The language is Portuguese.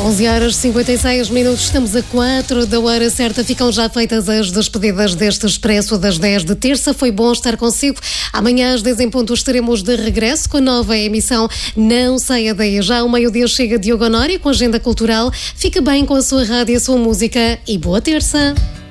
11h56, estamos a 4 da hora certa. Ficam já feitas as despedidas deste Expresso das 10 de terça. Foi bom estar consigo. Amanhã às 10 em ponto estaremos de regresso com a nova emissão. Não saia daí. Já ao meio-dia chega Diogo Honório com a agenda cultural. Fica bem com a sua rádio e a sua música e boa terça.